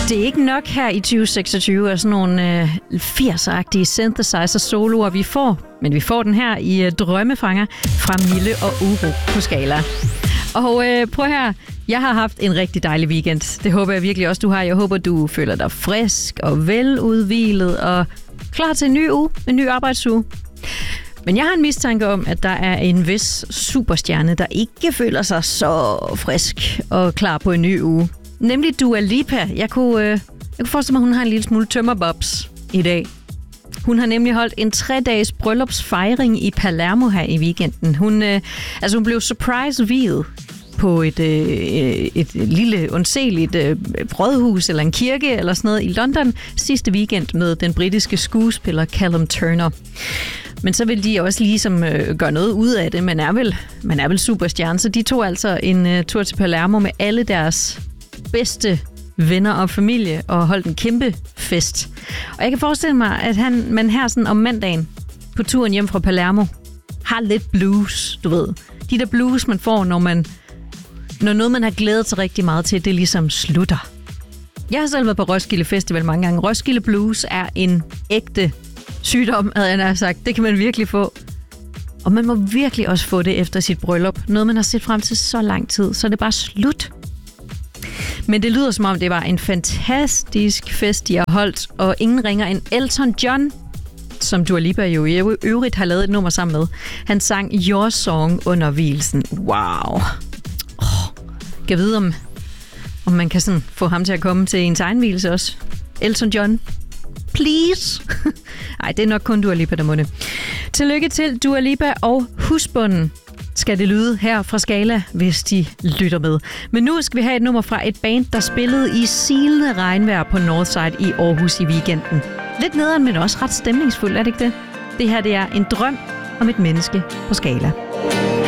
Det er ikke nok her i 2026 af sådan nogle 80'er-agtige synthesizer-soloer, vi får. Men vi får den her i Drømmefanger fra Mille og Uro på Skala. Og prøv her. Jeg har haft en rigtig dejlig weekend. Det håber jeg virkelig også, du har. Jeg håber, du føler dig frisk og veludhvilet og klar til en ny uge, en ny arbejdsuge. Men jeg har en mistanke om, at der er en vis superstjerne, der ikke føler sig så frisk og klar på en ny uge. Nemlig Dua Lipa. Jeg kunne forestille mig, at hun har en lille smule tømmerbobs i dag. Hun har nemlig holdt en 3-dages bryllupsfejring i Palermo her i weekenden. Hun blev surprise-viet på et lille undseligt rådhus eller en kirke eller sådan noget i London sidste weekend med den britiske skuespiller Callum Turner. Men så vil de også ligesom gøre noget ud af det. Man er vel superstjerne, så de tog altså en tur til Palermo med alle deres bedste venner og familie og holdt en kæmpe fest. Og jeg kan forestille mig, at man her sådan om mandagen på turen hjem fra Palermo har lidt blues, du ved. De der blues, man får, når noget, man har glædet sig rigtig meget til, det ligesom slutter. Jeg har selv været på Roskilde Festival mange gange. Roskilde Blues er en ægte sygdom, havde jeg nær sagt. Det kan man virkelig få. Og man må virkelig også få det efter sit bryllup. Noget, man har set frem til så lang tid, så er det bare slut. Men det lyder som om, det var en fantastisk fest, de har holdt, og ingen ringer end Elton John, som Dua Lipa jo i øvrigt har lavet et nummer sammen med. Han sang Your Song under vielsen. Wow. Jeg ved, om man kan sådan få ham til at komme til ens egen vielse også. Elton John, please. Ej, det er nok kun Dua Lipa, der må det. Tillykke til Dua Lipa og husbunden, skal det lyde her fra Skala, hvis de lytter med. Men nu skal vi have et nummer fra et band, der spillede i silende regnvejr på Northside i Aarhus i weekenden. Lidt nederen, men også ret stemningsfuldt, er det ikke det? Det her, det er en drøm om et menneske på Skala.